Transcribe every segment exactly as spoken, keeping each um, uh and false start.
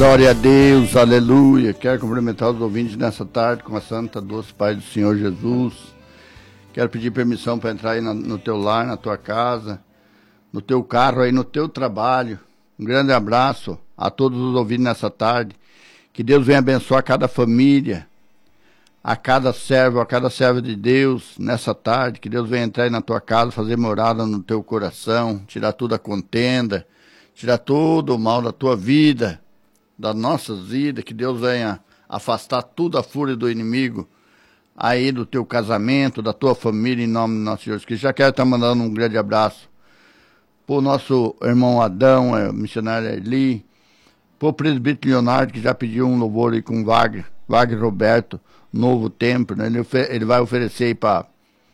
Glória a Deus, aleluia. Quero cumprimentar os ouvintes nessa tarde com a santa, doce paz do Senhor Jesus. Quero pedir permissão para entrar aí no teu lar, na tua casa, no teu carro, aí no teu trabalho. Um grande abraço a todos os ouvintes nessa tarde. Que Deus venha abençoar cada família, a cada servo, a cada serva de Deus nessa tarde. Que Deus venha entrar aí na tua casa, fazer morada no teu coração, tirar toda a contenda, tirar todo o mal da tua vida, das nossas vidas. Que Deus venha afastar toda a fúria do inimigo aí do teu casamento, da tua família, em nome do nosso Senhor Jesus Cristo. Já quero estar mandando um grande abraço pro nosso irmão Adão, é, missionário Erli, pro presbítero Leonardo, que já pediu um louvor aí com Wagner, Wagner Roberto, Novo Tempo, né? Ele, ele vai oferecer aí para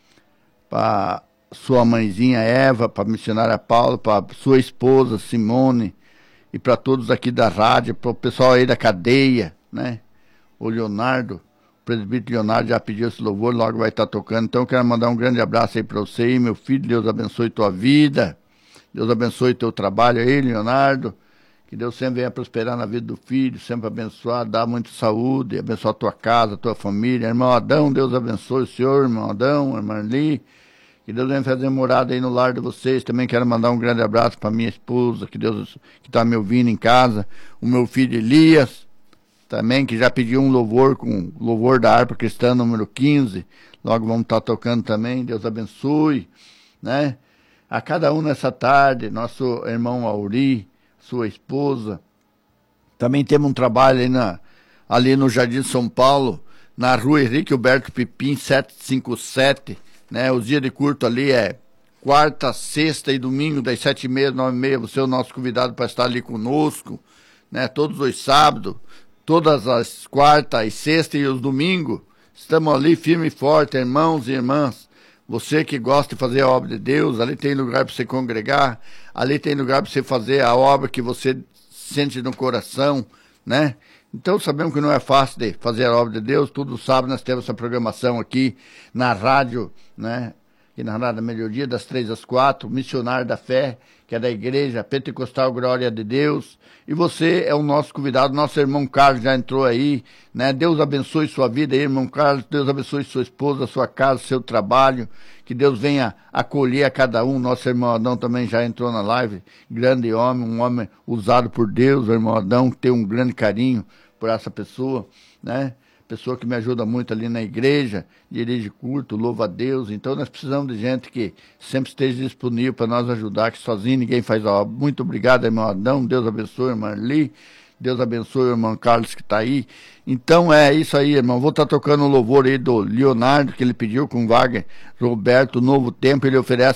para sua mãezinha Eva, para a missionária Paula, para sua esposa Simone, e para todos aqui da rádio, para o pessoal aí da cadeia, né? O Leonardo, o presbítero Leonardo já pediu esse louvor, logo vai estar tocando. Então eu quero mandar um grande abraço aí para você aí, meu filho. Deus abençoe tua vida, Deus abençoe teu trabalho aí, Leonardo. Que Deus sempre venha prosperar na vida do filho, sempre abençoar, dar muita saúde, abençoar a tua casa, a tua família. Irmão Adão, Deus abençoe o senhor, irmão Adão, irmã Li. Que Deus venha fazer morada aí no lar de vocês. Também quero mandar um grande abraço para minha esposa, que Deus que está me ouvindo em casa. O meu filho Elias, também, que já pediu um louvor com louvor da harpa cristã número quinze. Logo vamos estar tocando também. Deus abençoe, né? A cada um nessa tarde, nosso irmão Auri, sua esposa. Também temos um trabalho ali, na, ali no Jardim São Paulo, na rua Henrique Alberto Pipim, setecentos e cinquenta e sete. Né? Os dias de culto ali é quarta, sexta e domingo, das sete e meia, nove e meia. Você é o nosso convidado para estar ali conosco, né? Todos os sábados, todas as quartas e sexta e os domingos. Estamos ali firme e forte, irmãos e irmãs. Você que gosta de fazer a obra de Deus, ali tem lugar para você congregar, ali tem lugar para você fazer a obra que você sente no coração, né? Então sabemos que não é fácil de fazer a obra de Deus. Todo sábado nós temos essa programação aqui na rádio, né? Aqui na Rádio da Melhoria, das três às quatro, Missionário da Fé, que é da Igreja Pentecostal Glória de Deus. E você é o nosso convidado, nosso irmão Carlos já entrou aí, né? Deus abençoe sua vida aí, irmão Carlos. Deus abençoe sua esposa, sua casa, seu trabalho. Que Deus venha acolher a cada um. Nosso irmão Adão também já entrou na live. Grande homem, um homem usado por Deus. O irmão Adão tem um grande carinho por essa pessoa, né? Pessoa que me ajuda muito ali na igreja, dirige culto, louva a Deus. Então nós precisamos de gente que sempre esteja disponível para nós ajudar, que sozinho ninguém faz a obra. Muito obrigado, irmão Adão. Deus abençoe, irmã Li. Deus abençoe o irmão Carlos que está aí. Então é isso aí, irmão. Vou estar tá tocando o louvor aí do Leonardo, que ele pediu com Wagner Roberto, Novo Tempo. Ele oferece